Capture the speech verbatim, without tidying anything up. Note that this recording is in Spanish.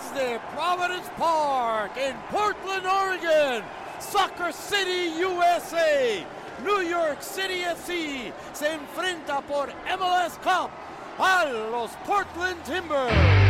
Desde Providence Park en Portland, Oregon, Soccer City, U S A, New York City F C se enfrenta por M L S Cup a los Portland Timbers.